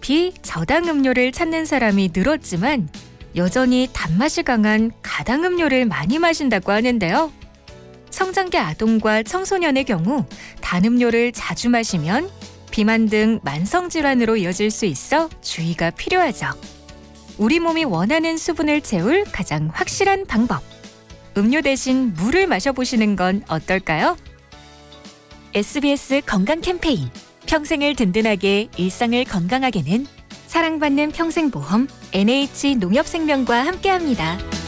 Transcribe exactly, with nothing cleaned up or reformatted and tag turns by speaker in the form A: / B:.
A: 특히 저당 음료를 찾는 사람이 늘었지만 여전히 단맛이 강한 가당 음료를 많이 마신다고 하는데요. 성장기 아동과 청소년의 경우 단 음료를 자주 마시면 비만 등 만성질환으로 이어질 수 있어 주의가 필요하죠. 우리 몸이 원하는 수분을 채울 가장 확실한 방법. 음료 대신 물을 마셔보시는 건 어떨까요? 에스비에스 건강 캠페인. 평생을 든든하게 일상을 건강하게는 사랑받는 평생보험 엔에이치 농협생명과 함께합니다.